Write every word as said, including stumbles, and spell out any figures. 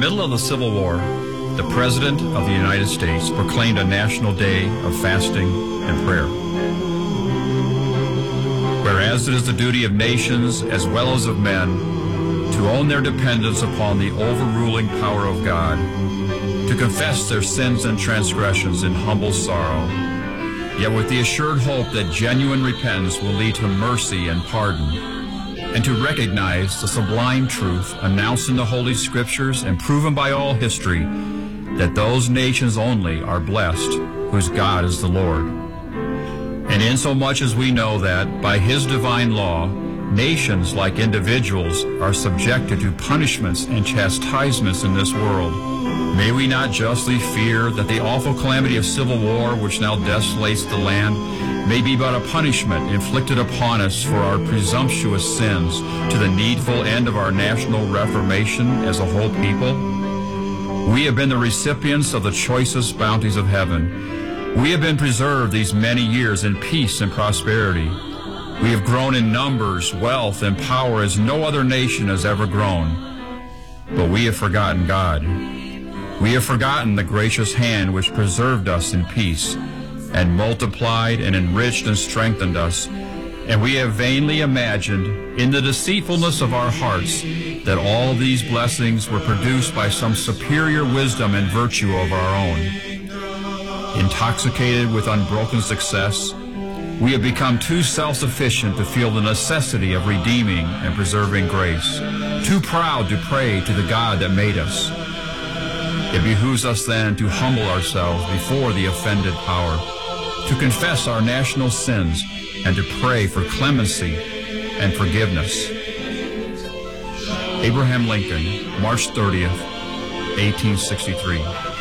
middle of the Civil War, the President of the United States proclaimed a national day of fasting and prayer. Whereas it is the duty of nations as well as of men to own their dependence upon the overruling power of God, to confess their sins and transgressions in humble sorrow, yet with the assured hope that genuine repentance will lead to mercy and pardon, and to recognize the sublime truth announced in the Holy Scriptures and proven by all history, that those nations only are blessed whose God is the Lord. And insomuch as we know that, by His divine law, nations like individuals are subjected to punishments and chastisements in this world, may we not justly fear that the awful calamity of civil war which now desolates the land may be but a punishment inflicted upon us for our presumptuous sins to the needful end of our national reformation as a whole people? We have been the recipients of the choicest bounties of heaven. We have been preserved these many years in peace and prosperity. We have grown in numbers, wealth, and power as no other nation has ever grown. But we have forgotten God. We have forgotten the gracious hand which preserved us in peace, and multiplied and enriched and strengthened us, and we have vainly imagined in the deceitfulness of our hearts that all these blessings were produced by some superior wisdom and virtue of our own. Intoxicated with unbroken success, we have become too self-sufficient to feel the necessity of redeeming and preserving grace, too proud to pray to the God that made us. It behooves us then to humble ourselves before the offended power, to confess our national sins, and to pray for clemency and forgiveness. Abraham Lincoln, March thirtieth, eighteen sixty-three.